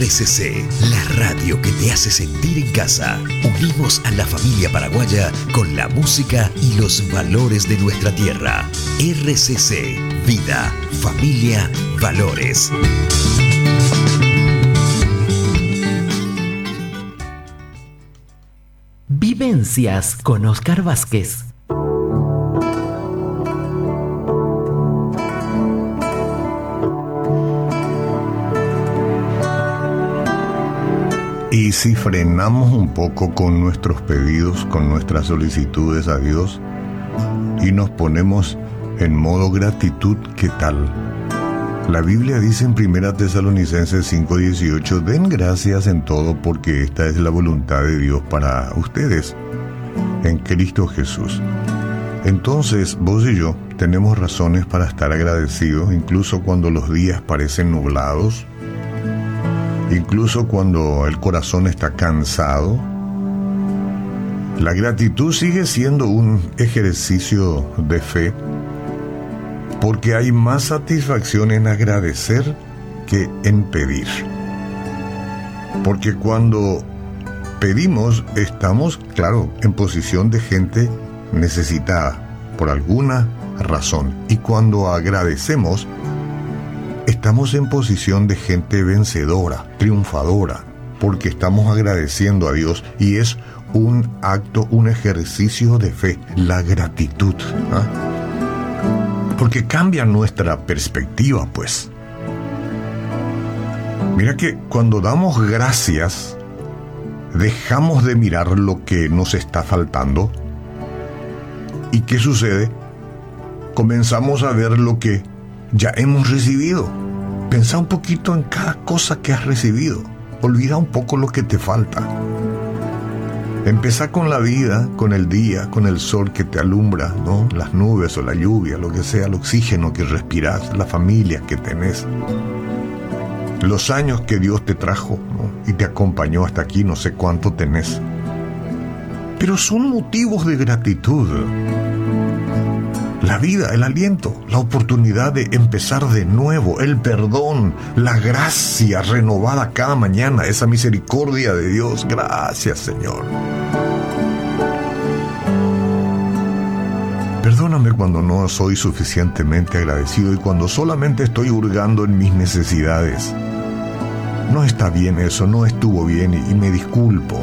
RCC, la radio que te hace sentir en casa. Unimos a la familia paraguaya con la música y los valores de nuestra tierra. RCC, vida, familia, valores. Vivencias con Oscar Vázquez. Y si frenamos un poco con nuestros pedidos, con nuestras solicitudes a Dios, y nos ponemos en modo gratitud, ¿qué tal? La Biblia dice en 1 Tesalonicenses 5:18, den gracias en todo porque esta es la voluntad de Dios para ustedes, en Cristo Jesús. Entonces, vos y yo tenemos razones para estar agradecidos, incluso cuando los días parecen nublados, incluso cuando el corazón está cansado. La gratitud sigue siendo un ejercicio de fe, porque hay más satisfacción en agradecer que en pedir. Porque cuando pedimos, estamos, claro, en posición de gente necesitada, por alguna razón. Y cuando agradecemos, estamos en posición de gente vencedora, triunfadora, porque estamos agradeciendo a Dios y es un acto, un ejercicio de fe, la gratitud, porque cambia nuestra perspectiva, pues. Mira que cuando damos gracias, dejamos de mirar lo que nos está faltando. ¿Y qué sucede? Comenzamos a ver lo que ya hemos recibido. Pensá un poquito en cada cosa que has recibido. Olvida un poco lo que te falta. Empezá con la vida, con el día, con el sol que te alumbra, ¿no? Las nubes o la lluvia, lo que sea, el oxígeno que respirás, la familia que tenés, los años que Dios te trajo, ¿no? Y te acompañó hasta aquí, no sé cuánto tenés. Pero son motivos de gratitud. La vida, el aliento, la oportunidad de empezar de nuevo, el perdón, la gracia renovada cada mañana, esa misericordia de Dios. Gracias, Señor. Perdóname cuando no soy suficientemente agradecido y cuando solamente estoy hurgando en mis necesidades. No está bien eso, no estuvo bien y me disculpo.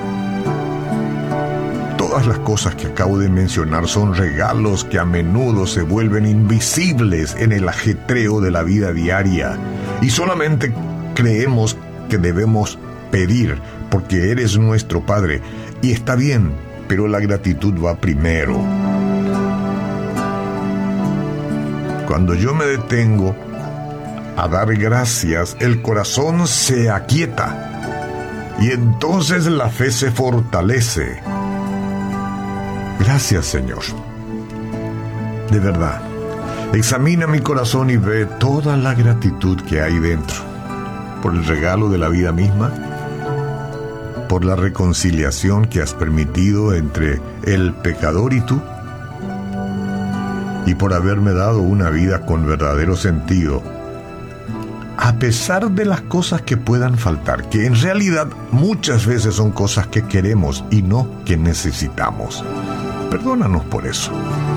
Todas las cosas que acabo de mencionar son regalos que a menudo se vuelven invisibles en el ajetreo de la vida diaria y solamente creemos que debemos pedir porque eres nuestro Padre y está bien, pero la gratitud va primero. Cuando yo me detengo a dar gracias, el corazón se aquieta y entonces la fe se fortalece. Gracias, Señor. De verdad, examina mi corazón y ve toda la gratitud que hay dentro, por el regalo de la vida misma, por la reconciliación que has permitido entre el pecador y tú, y por haberme dado una vida con verdadero sentido, a pesar de las cosas que puedan faltar, que en realidad muchas veces son cosas que queremos y no que necesitamos. Perdónanos por eso.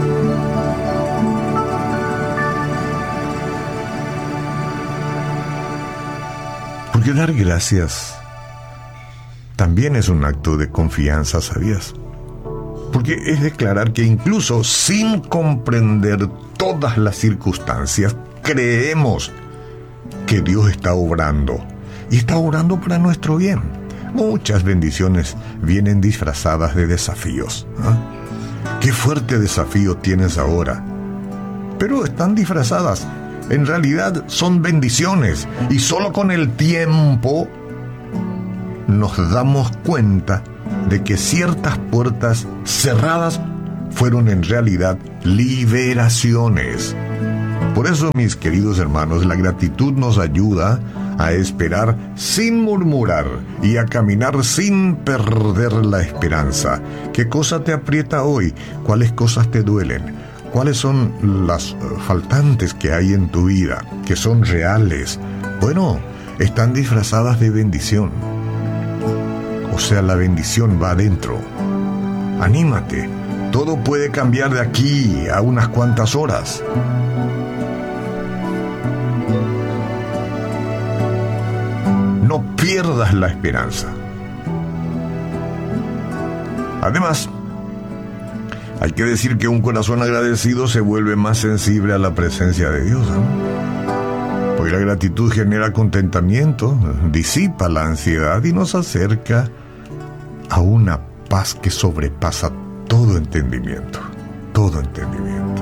Porque dar gracias también es un acto de confianza, ¿sabías? Porque es declarar que incluso sin comprender todas las circunstancias, creemos que Dios está obrando. Y está obrando para nuestro bien. Muchas bendiciones vienen disfrazadas de desafíos, Qué fuerte desafío tienes ahora. Pero están disfrazadas. En realidad son bendiciones. Y solo con el tiempo nos damos cuenta de que ciertas puertas cerradas fueron en realidad liberaciones. Por eso, mis queridos hermanos, la gratitud nos ayuda a esperar sin murmurar y a caminar sin perder la esperanza. ¿Qué cosa te aprieta hoy? ¿Cuáles cosas te duelen? ¿Cuáles son las faltantes que hay en tu vida, que son reales? Bueno, están disfrazadas de bendición. O sea, la bendición va adentro. Anímate, todo puede cambiar de aquí a unas cuantas horas. No pierdas la esperanza. Además, hay que decir que un corazón agradecido se vuelve más sensible a la presencia de Dios, ¿no? Porque la gratitud genera contentamiento, disipa la ansiedad y nos acerca a una paz que sobrepasa todo entendimiento, todo entendimiento.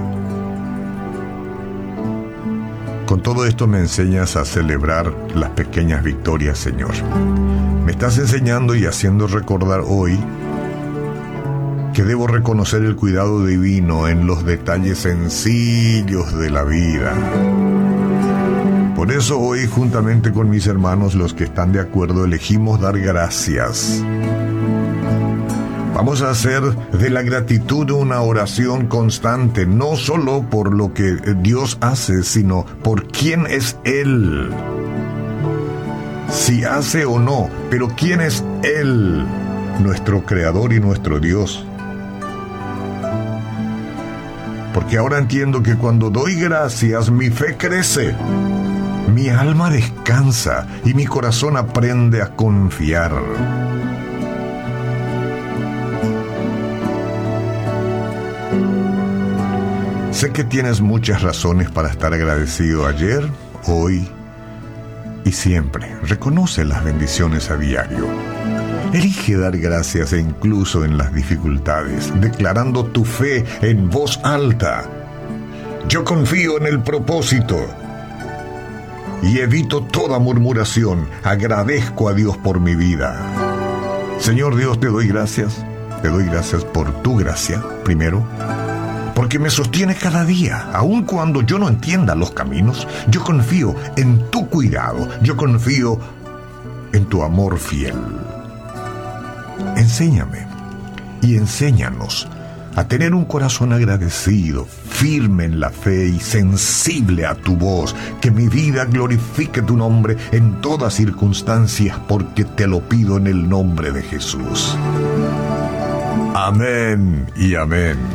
Con todo esto me enseñas a celebrar las pequeñas victorias, Señor. Me estás enseñando y haciendo recordar hoy que debo reconocer el cuidado divino en los detalles sencillos de la vida. Por eso hoy, juntamente con mis hermanos, los que están de acuerdo, elegimos dar gracias. Vamos a hacer de la gratitud una oración constante, no solo por lo que Dios hace, sino por quién es Él. Si hace o no, pero quién es Él, nuestro Creador y nuestro Dios. Porque ahora entiendo que cuando doy gracias, mi fe crece, mi alma descansa y mi corazón aprende a confiar. Sé que tienes muchas razones para estar agradecido ayer, hoy y siempre. Reconoce las bendiciones a diario. Elige dar gracias incluso en las dificultades, declarando tu fe en voz alta. Yo confío en el propósito y evito toda murmuración. Agradezco a Dios por mi vida. Señor Dios, te doy gracias. Te doy gracias por tu gracia, primero, porque me sostiene cada día, aun cuando yo no entienda los caminos. Yo confío en tu cuidado, yo confío en tu amor fiel. Enséñame y enséñanos a tener un corazón agradecido, firme en la fe y sensible a tu voz. Que mi vida glorifique tu nombre en todas circunstancias, porque te lo pido en el nombre de Jesús. Amén y amén.